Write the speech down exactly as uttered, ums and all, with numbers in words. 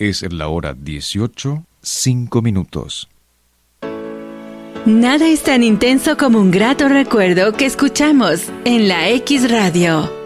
Es la hora dieciocho, cinco minutos. Nada es tan intenso como un grato recuerdo que escuchamos en la X Radio.